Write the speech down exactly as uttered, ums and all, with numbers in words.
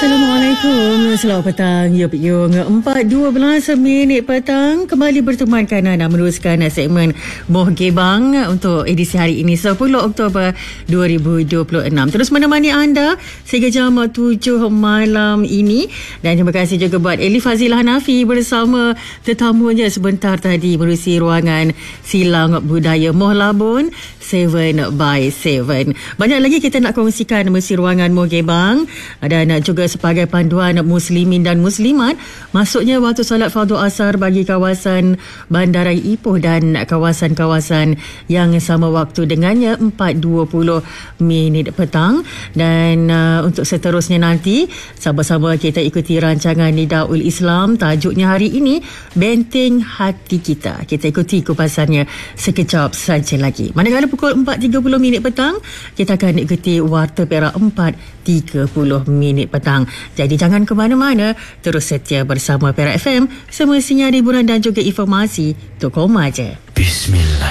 Assalamualaikum. Selamat petang. Yup yung empat dua belas minit petang kembali bertemankan anda meneruskan segmen Moh Gebang untuk edisi hari ini sepuluh Oktober dua ribu dua puluh enam. Terus menemani anda sehingga jam tujuh malam ini, dan terima kasih juga buat Elif Fazilah Hanafi bersama tetamunya sebentar tadi menerusi ruangan Silang Budaya Moh Labun tujuh by tujuh. Banyak lagi kita nak kongsikan menerusi ruangan Moh Gebang, dan juga sebagai panduan muslimin dan muslimat masuknya waktu solat fardu asar bagi kawasan Bandaraya Ipoh dan kawasan-kawasan yang sama waktu dengannya empat dua puluh minit petang. Dan uh, untuk seterusnya nanti sama-sama kita ikuti rancangan Nidaul Islam, tajuknya hari ini Benteng Hati Kita. Kita ikuti kupasannya sekejap saja lagi. Manakala pukul empat tiga puluh minit petang kita akan ikuti Warta Perak empat tiga puluh minit petang. Jadi jangan ke mana-mana, terus setia bersama Perak F M, semestinya hiburan dan juga informasi untuk koma je. Bismillah.